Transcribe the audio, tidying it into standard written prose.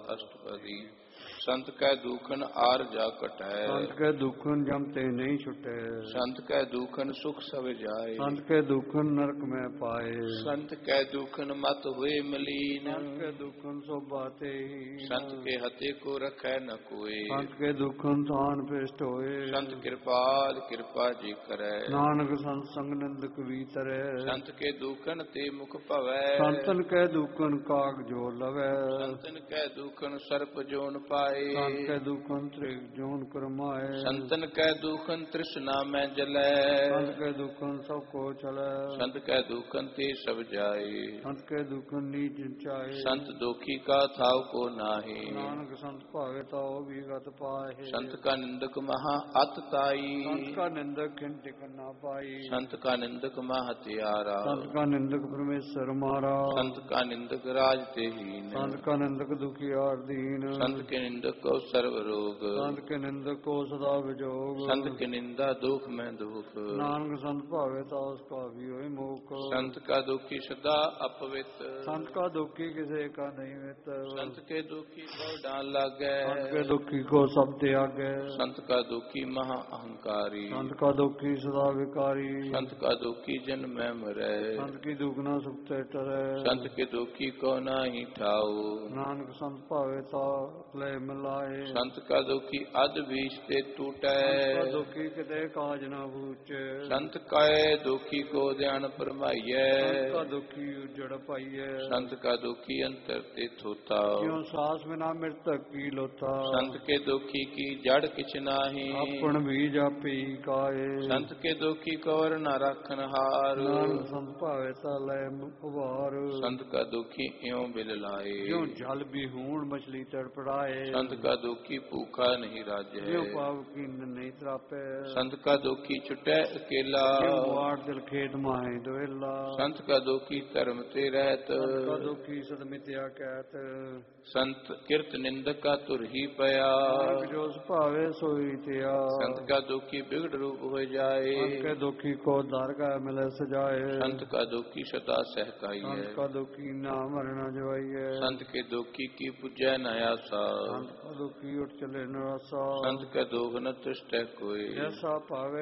अष्टपदी। संत कै दुखन आर जा कटै, संत कै दुखन जम ते नहीं छुटे। संत कै दुखन सुख सब जाए, संत कै दुखन नरक में पाए। संत कै दुखन मत हुए मलीन, संत कै दुखन सो बाते ही। संत के हते को रखै न कोई, संत के दुखन थान पृष्ठ होए। संत कृपाल कृपा जी करै, नानक संत संग निंदक भीतरै। संत के दुखन ते मुख भवै, संतन कै दुखन काग जो लवै। संतन कै दुखन सर्प जोन पाए, संत कै दुखन त्रिग जोन करमाए। संतन कै दुखन तृष्णा में जलै, संत कै दुखन सब को चलै। संत कै दुखन ते सब जाए, संत कै दुखन नीच चाहे। संत दुखी का थाव को नाहि, नानक संत भावे ताओ विगत पाए। संत का निंदक महा अत ताई, संत का निंदक खिन टिकन ना पाई। संत का निंदक महा हत्यारा, संत का निंदक परमेश्वर मारा। संत का निंदक राज ते हीन, संत का निंदक दुखियार दीन। संत के निंदक को सर्व रोग, संत के निंदक को सदा विजोग। संत के निंदा दुख में दुख, नानक संत भावे ता उसका भी होय मोक। संत का दुखी सदा अपवित, संत का दुखी किसे का नहीं मित। संत के दुखी को डाल लागै, संत के दुखी को सब त्यागै। संत का दुखी महा अहंकारी, संत का दुखी सदा विकारी। संत का दुखी जन्म में मरै, संत की दुखना सुखते टरै। संत के दुखी को नाही ठाऊ, नानक संत भावे ता ले मिलाए। संत का दुखी अध बीच ते टूटै, संत का दुखी किते काज न बूचे। संत काए दुखी को ध्यान फरमाइयै, संत का दुखी उजड़ पाइए। संत का दुखी अंतर ते थोता, ज्यों सांस बिना मृतक की लोता। संत के दुखी की जड़ किछ नाही, अपन भी जापी काए। संत के दुखी कवर न राखन हार, नानक संत भावे ता ले उबार। संत का दुखी इयों बिल लाए, ज्यों जल बिहूण मछली तड़पड़ाए। संत का दुखी भूखा नहीं राजै, ज्यों पाव कीन नहीं त्रापे। संत का दुखी छुटै अकेला, ज्यों वाड़ दिल खेत माहे दोएला। संत का दुखी धर्म ते रहत, संत का दुखी सद मिथ्या कहत। संत किरत निंदक का तुर ही पया, नानक जो सुभावे सोई तिया। संत का दुखी बिगड़ रूप हो जाए, संत के दुखी को दर का मिले सजाए। संत का दुखी सदा सहकाई है, संत का दुखी ना मरना जवाइए। संत के दुखी की पूजै न आसा, संत का दुखी उठ चले नरासा। संत का दुख न तुष्ट कोई। जैसा पावे